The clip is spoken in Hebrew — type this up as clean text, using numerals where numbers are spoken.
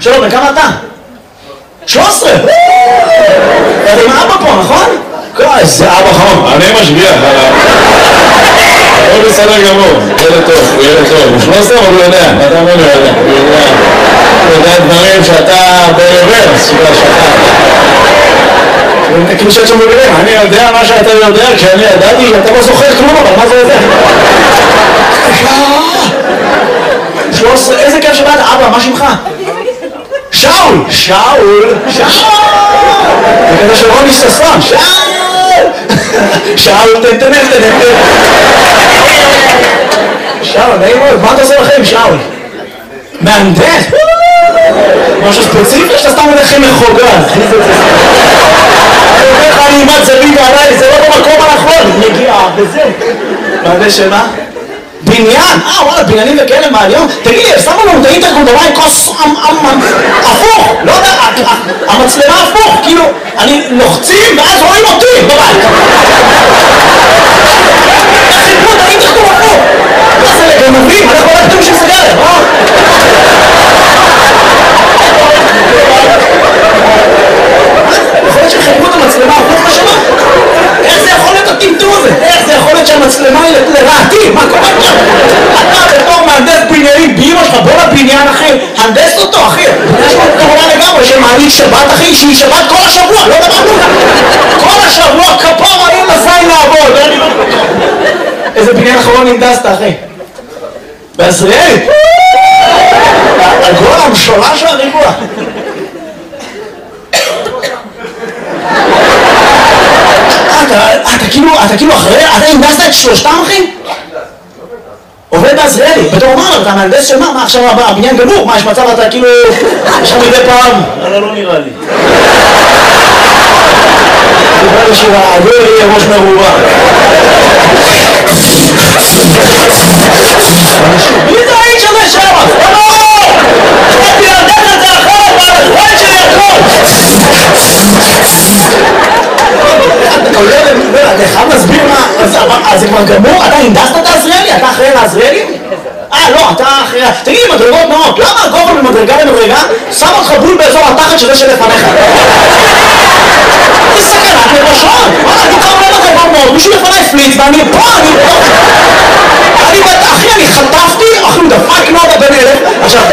שלום, וכמה אתה? 13! אתה עם אבא פה, נכון? איזה אבא חמוד, אני משגיח עליו. הוא בסדר גמור, ילד טוב, הוא ילד טוב. הוא 13 אבל הוא יודע, אתה אומר הוא יודע. הוא יודע דברים שאתה ברוורס, כאילו שאת שם בגלל, אני יודע מה שאתה יודע, כשאני ידעתי, אתה לא זוכר כלום, אבל מה זה יודע? 13, איזה כיף שבאת, אבא, מה שמך? שאול! שאול! שאול! זה כזה של רוני ששון, שאול! שאול, תנתנן. שאול, נעים מאוד, מה אתה עושה לכם, שאול? מהנדס? משהו ספציפי שאתה סתם הולך מחוגג. אני אומר לך, אני אימת זווית עליי, זה לא במקום הנכון. נגיעה, וזה. מהנדס שמה? בניין? וואלה, בניינים וכאלה מהיום? תגיד לי, שמו לנו את האינטרקום דומה עם כוס הפוך, לא יודע, המצלמה הפוך, כאילו, אני לוחצים ואז רואים אותי בבית. חיפו את האינטרקום הפוך. מה זה לגנבים? אנחנו לא יודעים בשביל סגרת, יכול להיות שחיפו את המצלמה הפוך בשמה? איך זה יכול להיות הטמטום הזה? איך זה יכול להיות שהמצלמה היא לרעתי? מה קורה פה? אתה בתור מהנדס בניינים באמא שלך, בוא לבניין אחי, הנדס אותו אחי. יש לו קורונה לגמרי שמעלית שבת אחי, שהיא שבת כל השבוע, לא דבר כזה. כל השבוע כפרה אין לזין לעבוד. איזה בניין אחרון הנדסת אחי? בעזריאלי? הגול המשולש והריבוע. אתה כאילו אחרי, אתה הנדסת את שלושתם אחי? עובד בעזריאלי, בתור אומר, אתה מהנדס של מה עכשיו הבניין גמור? מה יש מצב אתה כאילו, יש לך מדי פעם? לא נראה לי. דיבר לי שהעגור יהיה ראש מרובה. מי זה האיש הזה שם? לא! באתי להנדס את זה אחרת, והאחרון שלי הכל! אתה חייב להסביר מה, אז זה כבר גמור? אתה הנדסת את העזריאלי? אתה אחראי לעזריאלי? לא, אתה אחראי... תגיד לי, מדרגות נאות, למה הגובה ממדרגה למדרגה שם אותך בול באזור התחת שזה שלפניך? זה סכנת נפשות! וואלה, אני קרוב למדרגות נאות, מישהו לפניי פליץ ואני פה, אחי, אני חטפתי, אחי, הוא דפק נאות הבן אלף, עכשיו,